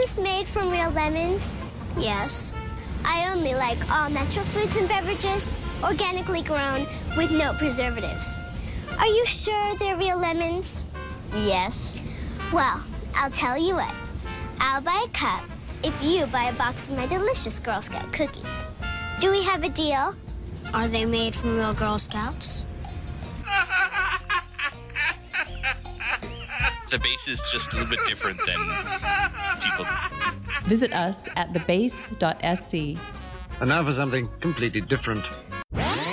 base made from real lemons? Yes. I only like all natural foods and beverages, organically grown, with no preservatives. Are you sure they're real lemons? Yes. Well, I'll tell you what. I'll buy a cup if you buy a box of my delicious Girl Scout cookies. Do we have a deal? Are they made from real Girl Scouts? The base is just a little bit different than people. Visit us at thebase.sc. And now for something completely different.